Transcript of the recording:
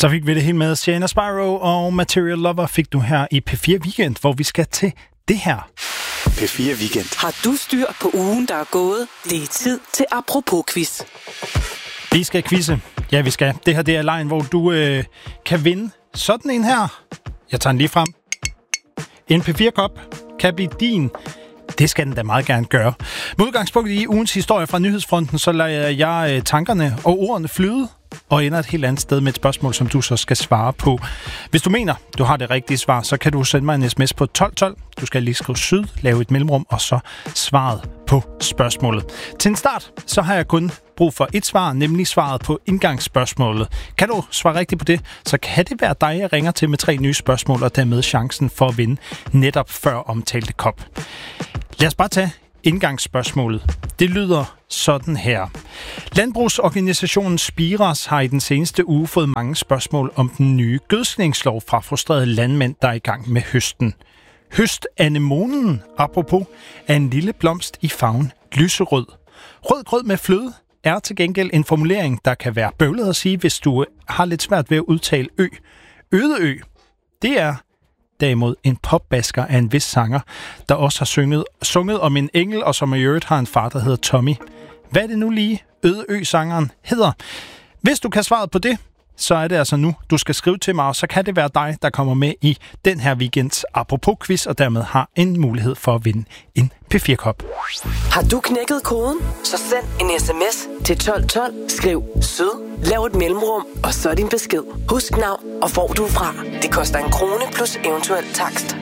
Så fik vi det hele med Sienna Spyro og Material Lover fik du her i P4 Weekend, hvor vi skal til det her. P4 Weekend. Har du styr på ugen, der er gået? Det er tid til Apropos-quiz. Vi skal quizze. Ja, vi skal. Det her det er lejen, hvor du kan vinde sådan en her. Jeg tager den lige frem. En P4-kop kan blive din. Det skal den da meget gerne gøre. Med udgangspunkt i ugens historie fra Nyhedsfronten, så lader jeg tankerne og ordene flyde og ender et helt andet sted med et spørgsmål, som du så skal svare på. Hvis du mener, du har det rigtige svar, så kan du sende mig en sms på 1212. Du skal lige skrive syd, lave et mellemrum, og så svaret på spørgsmålet. Til en start, så har jeg kun brug for et svar, nemlig svaret på indgangsspørgsmålet. Kan du svare rigtigt på det, så kan det være dig, jeg ringer til med 3 nye spørgsmål, og dermed chancen for at vinde netop før omtalte kop. Lad os bare tage indgangsspørgsmålet. Det lyder sådan her. Landbrugsorganisationen Spiras har i den seneste uge fået mange spørgsmål om den nye gødskningslov fra frustrerede landmænd, der er i gang med høsten. Høstanemonen, apropos, er en lille blomst i farven lyserød. Rød grød med fløde er til gengæld en formulering, der kan være bøvlet at sige, hvis du har lidt svært ved at udtale ø. Ødeø, det er derimod en popbasker af en vis sanger, der også har sunget om en engel, og som i øvrigt har en far, der hedder Tommy. Hvad er det nu lige, Ødeø-sangeren hedder? Hvis du kan svaret på det, så er det altså nu, du skal skrive til mig, og så kan det være dig, der kommer med i den her weekends Apropos-quiz, og dermed har en mulighed for at vinde en P4-kop. Har du knækket koden? Så send en sms til 1212, skriv syd, lav et mellemrum, og så din besked. Husk navn og hvor du er fra. Det koster 1 krone plus eventuel takst.